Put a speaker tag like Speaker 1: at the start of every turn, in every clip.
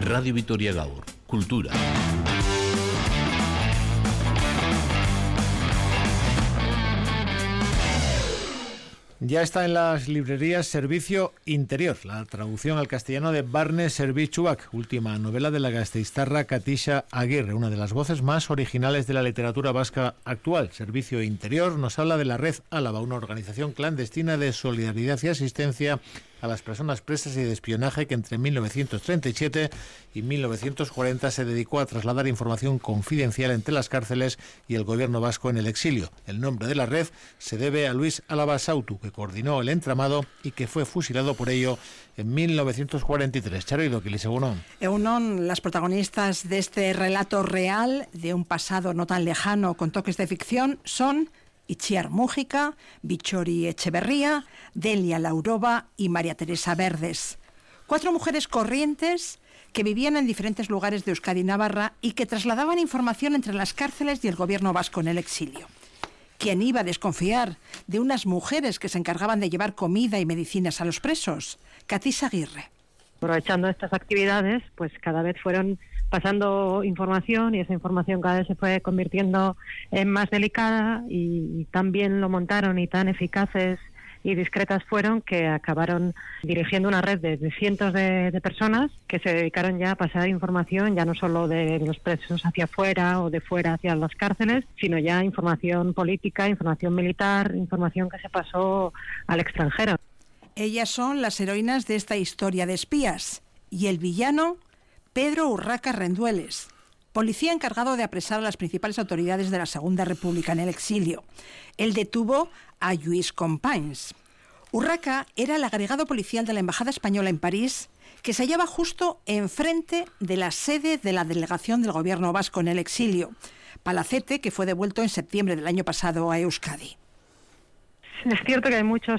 Speaker 1: Radio Vitoria Gaur, Cultura.
Speaker 2: Ya está en las librerías Servicio Interior, la traducción al castellano de Barne Servitxuak, última novela de la gasteiztarra Katisha Aguirre, una de las voces más originales de la literatura vasca actual. Servicio Interior nos habla de la Red Álava, una organización clandestina de solidaridad y asistencia a las personas presas y de espionaje que entre 1937 y 1940 se dedicó a trasladar información confidencial entre las cárceles y el gobierno vasco en el exilio. El nombre de la red se debe a Luis Álava Sautu, que coordinó el entramado y que fue fusilado por ello en 1943. Charo Idoquilis,
Speaker 3: Egunon, las protagonistas de este relato real de un pasado no tan lejano con toques de ficción son Itziar Mújica, Bichori Echeverría, Delia Laurova y María Teresa Verdes. 4 mujeres corrientes que vivían en diferentes lugares de Euskadi y Navarra y que trasladaban información entre las cárceles y el gobierno vasco en el exilio. ¿Quién iba a desconfiar de unas mujeres que se encargaban de llevar comida y medicinas a los presos? Katisha Aguirre.
Speaker 4: Aprovechando estas actividades, pues cada vez fueron pasando información y esa información cada vez se fue convirtiendo en más delicada y tan bien lo montaron y tan eficaces y discretas fueron que acabaron dirigiendo una red de cientos de personas que se dedicaron ya a pasar información ya no solo de los presos hacia afuera o de fuera hacia las cárceles, sino ya información política, información militar, información que se pasó al extranjero.
Speaker 3: Ellas son las heroínas de esta historia de espías y el villano Pedro Urraca Rendueles, policía encargado de apresar a las principales autoridades de la Segunda República en el exilio. Él detuvo a Lluís Companys. Urraca era el agregado policial de la Embajada Española en París, que se hallaba justo enfrente de la sede de la delegación del gobierno vasco en el exilio, palacete que fue devuelto en septiembre del año pasado a Euskadi.
Speaker 4: Es cierto que hay muchos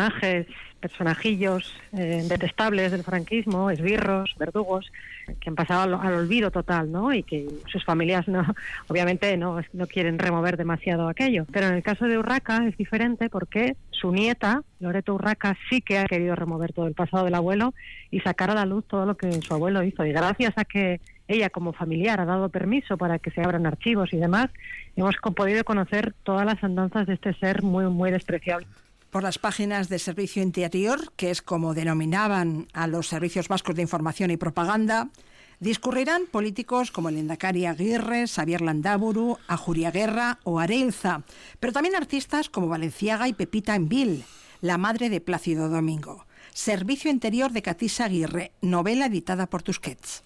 Speaker 4: personajillos detestables del franquismo, esbirros, verdugos, que han pasado al olvido total, ¿no? Y que sus familias obviamente no quieren remover demasiado aquello. Pero en el caso de Urraca es diferente porque su nieta, Loreto Urraca, sí que ha querido remover todo el pasado del abuelo y sacar a la luz todo lo que su abuelo hizo. Y gracias a que ella como familiar ha dado permiso para que se abran archivos y demás, hemos podido conocer todas las andanzas de este ser muy, muy despreciable.
Speaker 3: Por las páginas de Servicio Interior, que es como denominaban a los servicios vascos de información y propaganda, discurrirán políticos como el Lehendakari Aguirre, Xavier Landaburu, Ajuria Guerra o Areilza, pero también artistas como Valenciaga y Pepita Envil, la madre de Plácido Domingo. Servicio Interior de Katisha Aguirre, novela editada por Tusquets.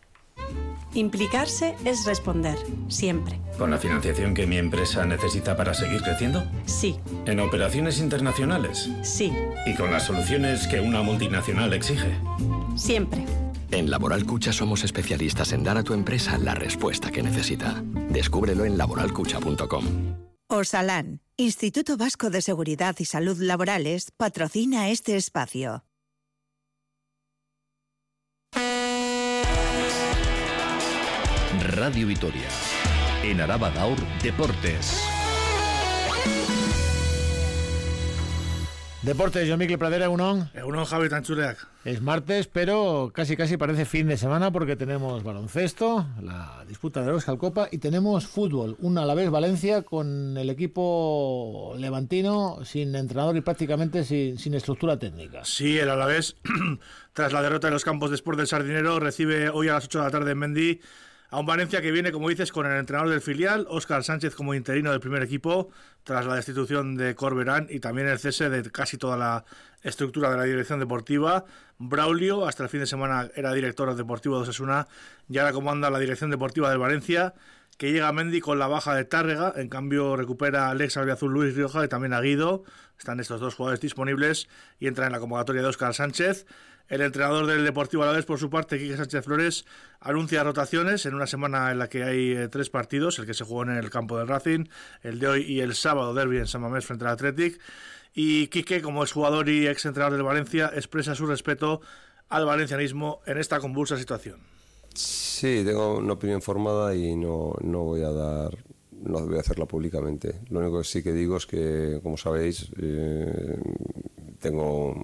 Speaker 5: Implicarse es responder, siempre.
Speaker 6: ¿Con la financiación que mi empresa necesita para seguir creciendo?
Speaker 5: Sí.
Speaker 6: ¿En operaciones internacionales?
Speaker 5: Sí.
Speaker 6: ¿Y con las soluciones que una multinacional exige?
Speaker 5: Siempre.
Speaker 7: En Laboral Cucha somos especialistas en dar a tu empresa la respuesta que necesita. Descúbrelo en laboralcucha.com.
Speaker 8: Osalan, Instituto Vasco de Seguridad y Salud Laborales, patrocina este espacio.
Speaker 1: Radio Vitoria. En Araba Gaur, Deportes.
Speaker 2: Deportes, Jon Mikel Pradera, Egunon,
Speaker 9: Javi Tantzuleak.
Speaker 2: Es martes, pero casi parece fin de semana porque tenemos baloncesto, la disputa de la Euskal Copa y tenemos fútbol. Un Alavés Valencia con el equipo levantino sin entrenador y prácticamente sin estructura técnica.
Speaker 9: Sí, el Alavés, tras la derrota en los campos de Sport del Sardinero, recibe hoy a las 8 de la tarde en Mendy a un Valencia que viene, como dices, con el entrenador del filial, Óscar Sánchez, como interino del primer equipo, tras la destitución de Corberán y también el cese de casi toda la estructura de la dirección deportiva. Braulio, hasta el fin de semana, era director deportivo de Osasuna y ahora comanda la dirección deportiva del Valencia, que llega a Mendy con la baja de Tárrega. En cambio recupera al ex albiazul Luis Rioja y también a Guido. Están estos dos jugadores disponibles y entra en la convocatoria de Óscar Sánchez. El entrenador del Deportivo Alavés, por su parte, Quique Sánchez Flores, anuncia rotaciones en una semana en la que hay 3 partidos, el que se jugó en el campo del Racing, el de hoy y el sábado derbi en San Mamés frente al Athletic. Y Quique, como exjugador y ex entrenador del Valencia, expresa su respeto al valencianismo en esta convulsa situación.
Speaker 10: Sí, tengo una opinión formada y no voy a hacerla públicamente. Lo único que sí que digo es que, como sabéis, tengo